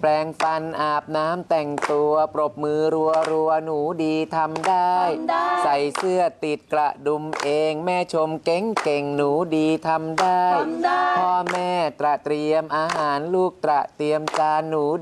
แปรงฟันอาบน้ำแต่งตัวปรบมือรัวหนูดีทำได้ ใส่เสื้อติดกระดุมเองแม่ชมเก่งหนูดีทำได้ พ่อแม่เตรียมอาหารลูกเตรียมจานหนู